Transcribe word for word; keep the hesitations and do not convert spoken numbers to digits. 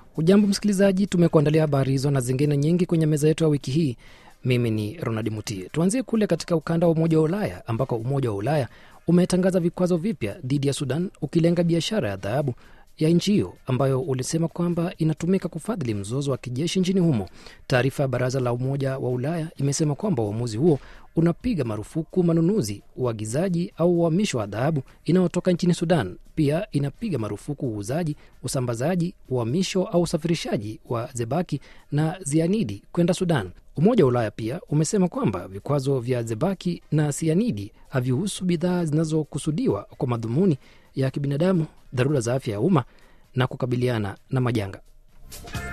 Hujambo msikilizaji, tumekuandalia habari hizo na zingine nyingi kwenye meza yetu ya wiki hii. Mimi ni Ronald Mutie. Tuanzie kule katika ukanda wa Umoja wa Ulaya ambako Umoja wa Ulaya umetangaza vikwazo vipya dhidi ya Sudan ukilenga biashara ya dhahabu ya nchi hiyo ambayo ulisema kwamba inatumika kufadhili mzozo wa kijeshi nchini humo. Taarifa ya Baraza la Umoja wa Ulaya imesema kwamba uamuzi huo unapiga marufuku manunuzi, uagizaji au uhamisho wa dhahabu inayotoka nchini Sudan. Pia inapiga marufuku uuzaji, usambazaji, uhamisho au usafirishaji wa zebaki na zianidi kwenda Sudan. Umoja wa Ulaya pia umesema kwamba vikwazo vya zebaki na sianidi havihusu bidhaa zinazokusudiwa kwa madhumuni ya kibinadamu, dharura za afya ya umma na kukabiliana na majanga.